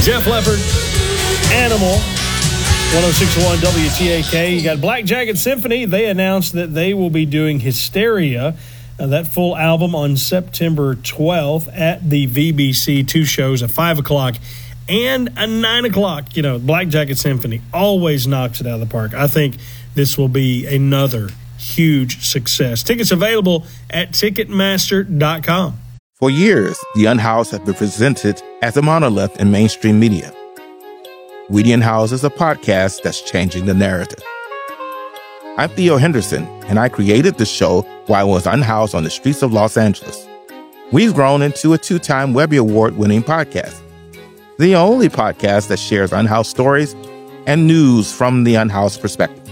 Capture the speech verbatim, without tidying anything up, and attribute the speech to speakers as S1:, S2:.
S1: Jeff Leppard, Animal, one oh six point one W T A K. You got Black Jacket Symphony. They announced that they will be doing Hysteria, uh, that full album, on September twelfth at the V B C. Two shows, a five o'clock and a nine o'clock. You know, Black Jacket Symphony always knocks it out of the park. I think this will be another huge success. Tickets available at Ticketmaster dot com.
S2: For years, the Unhoused have been presented as a monolith in mainstream media. We the Unhoused is a podcast that's changing the narrative. I'm Theo Henderson, and I created the show while I was unhoused on the streets of Los Angeles. We've grown into a two-time Webby Award-winning podcast, the only podcast that shares unhoused stories and news from the unhoused perspective.